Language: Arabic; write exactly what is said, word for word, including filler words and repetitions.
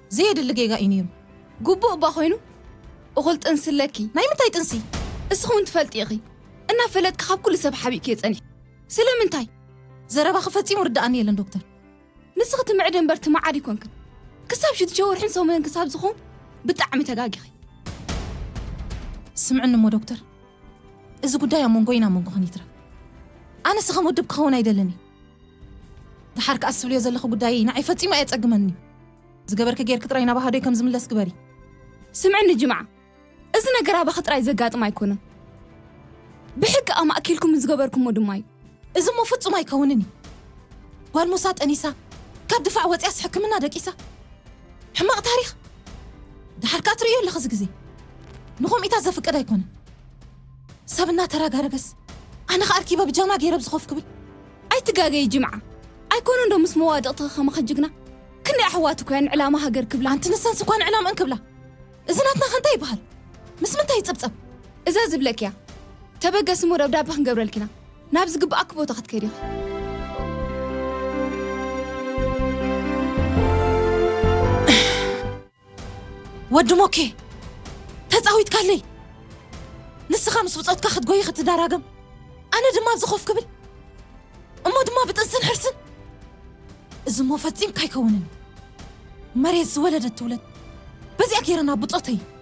زيد اللي جيجا إنيرو قبوء باخوينو أقولت أنسي لكي نايم تاي تنسي اسخون تفلت يغي أنا فلت كخاب كل سب حبيبك يتسني سلام انتاي زربا خفتي مرد أني لن دكتور نسخت معدن برت ما عادي كونك كساب شو تجور حين سومن كساب زخون بتعمي تجاجي سمعنا مو دكتور إذا قد يا مونغوينا مونغو خنيترا أنا سخم ودب كهونا يدلني دحرك أسفل يا زلخو قداي نعي فتي ما يتأجمني زجبرك غير كترينا بهادي كم زمن لسكبري سمعني جماعة إذا نقرأ بخطر زقات ما يكونن بحق أما أكلكم زجبركم مودماي إذا ما فتوا ما يكونني والمسات أنيسا كاب دفع واتي أسحك منا دقيسة حماق تاريخ دحرك أتريو اللي خزق زي نقوم إتازا فكرة يكون سابنا ترى جارجس أنا خاركيبا بجامعة غير بزخوف قبل أي تجاجي جماعة أي كونن دو مسمواد أطخ ما خجقنا كنا أحواتك يعني علامة هجر قبل أنت نسان سكوان علامة قبله إذا ناتنا خنتي بحال مس منتي تصبصب إذا زبلك يا تبقى سمو ربدا بخن قبل الكنا نابز قب أكبو تاخد كيريخ ودو موكي تتعويت كالي نس خامس وصوت كاخد قوي خد داراقم أنا دما بزخوف قبل أمو دما بتنسن حرسن إذا مو فتيم كاي كونن مريز ولدت ولد بزي أكيرنا بطوتي